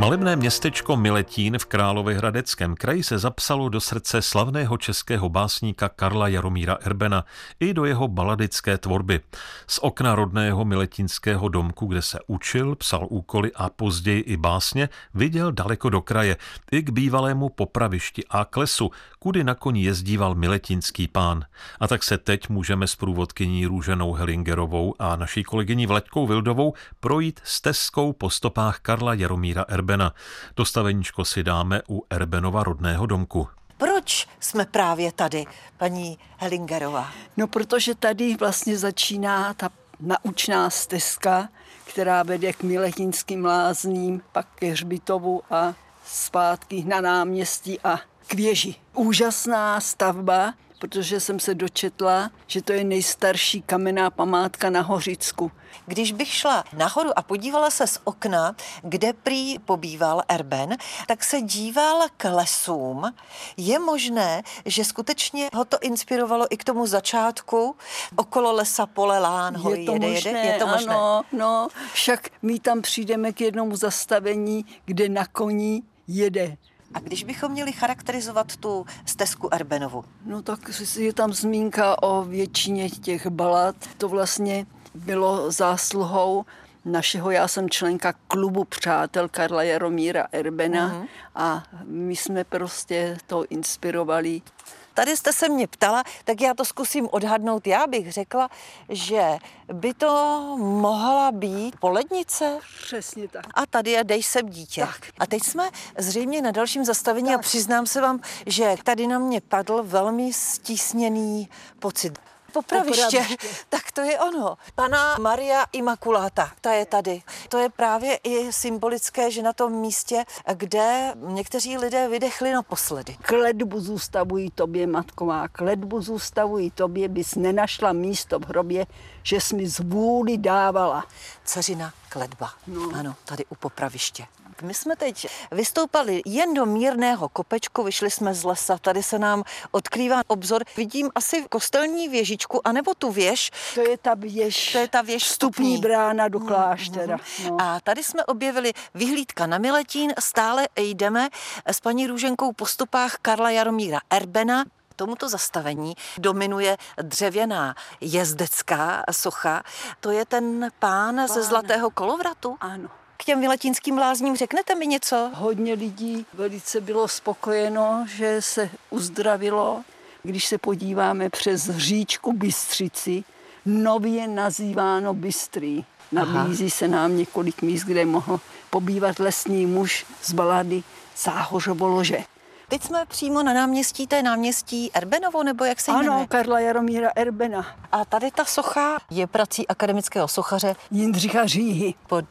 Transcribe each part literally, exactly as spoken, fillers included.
Malebné městečko Miletín v Královéhradeckém kraji se zapsalo do srdce slavného českého básníka Karla Jaromíra Erbena i do jeho baladické tvorby. Z okna rodného miletínského domku, kde se učil, psal úkoly a později i básně, viděl daleko do kraje, i k bývalému popravišti a k lesu, kudy na koni jezdíval miletínský pán. A tak se teď můžeme s průvodkyní Růženou Helingerovou a naší kolegyní Vlaďkou Vildovou projít stezkou po stopách Karla Jaromíra Erbena. Dostaveníčko si dáme u Erbenova rodného domku. Proč jsme právě tady, paní Helingerová? No, protože tady vlastně začíná ta naučná stezka, která vede k Miletínským lázním, pak ke hřbitovu a zpátky na náměstí a k věži. Úžasná stavba, protože jsem se dočetla, že to je nejstarší kamenná památka na Hořicku. Když bych šla nahoru a podívala se z okna, kde prý pobýval Erben, tak se díval k lesům. Je možné, že skutečně ho to inspirovalo i k tomu začátku? Okolo lesa, pole, lán, hory, je to jede, možné, jede? Je to možné? Ano, no, však my tam přijdeme k jednomu zastavení, kde na koni jede. A když bychom měli charakterizovat tu stezku Erbenovu? No tak je tam zmínka o většině těch balad. To vlastně bylo zásluhou našeho, já jsem členka klubu přátel Karla Jaromíra Erbena mm-hmm. a my jsme prostě to inspirovali. Tady jste se mě ptala, tak já to zkusím odhadnout. Já bych řekla, že by to mohla být Polednice. Přesně tak. A tady je Dej sem dítě. Tak. A teď jsme zřejmě na dalším zastavení tak. A přiznám se vám, že tady na mě padl velmi stísněný pocit. Popraviště, Popraviště, tak to je ono. Pana Maria Imakuláta, ta je tady. To je právě i symbolické, že na tom místě, kde někteří lidé vydechli naposledy. Kletbu zůstavují tobě, matková, kletbu zůstavují tobě, bys nenašla místo v hrobě, že jsi mi z vůli dávala. Dceřina kletba, no. Ano, tady u Popraviště. My jsme teď vystoupali jen do mírného kopečku, vyšli jsme z lesa, tady se nám odkrývá obzor. Vidím asi kostelní věžičku, anebo tu věž. To je ta věž, to je ta věž vstupní brána do kláštera. No. A tady jsme objevili vyhlídka na Miletín, stále jdeme s paní Růženkou po stopách Karla Jaromíra Erbena. Tomuto zastavení dominuje dřevěná jezdecká socha. To je ten pán, pán. ze Zlatého kolovratu? Ano. K těm Miletínským lázním řeknete mi něco? Hodně lidí velice bylo spokojeno, že se uzdravilo. Když se podíváme přes říčku Bystřici, nově nazýváno Bystrý. Nabízí se nám několik míst, kde mohl pobývat lesní muž z balady Záhořovo lože. Teď jsme přímo na náměstí, to je náměstí Erbenovo, nebo jak se jmenuje? Ano, Karla Jaromíra Erbena. A tady ta socha je prací akademického sochaře Jindřicha Říhy. Pod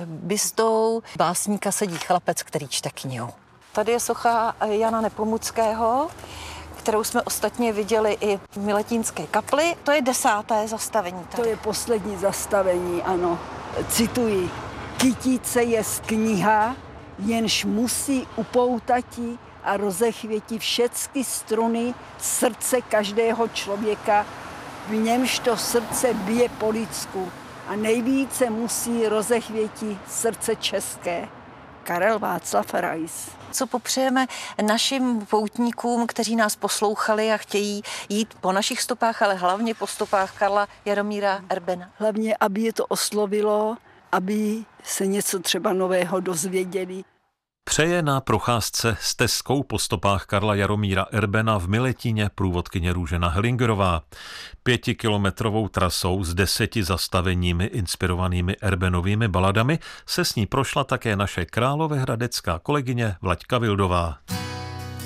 bystou básníka sedí chlapec, který čte knihu. Tady je socha Jana Nepomuckého, kterou jsme ostatně viděli i v Miletínské kapli. To je desáté zastavení tady. To je poslední zastavení, ano. Cituji. Kytice je z kniha, jenž musí upoutati a rozechvětí všecky struny srdce každého člověka, v němž to srdce bije po lidsku a nejvíce musí rozechvětí srdce české. Karel Václav Rais. Co popřejeme našim poutníkům, kteří nás poslouchali a chtějí jít po našich stopách, ale hlavně po stopách Karla Jaromíra Erbena? Hlavně, aby je to oslovilo, aby se něco třeba nového dozvěděli. Přeje na procházce stezkou po stopách Karla Jaromíra Erbena v Miletíně průvodkyně Růžena Helingerová. Pětikilometrovou trasou s deseti zastaveními inspirovanými Erbenovými baladami se s ní prošla také naše královéhradecká kolegyně Vlaďka Vildová.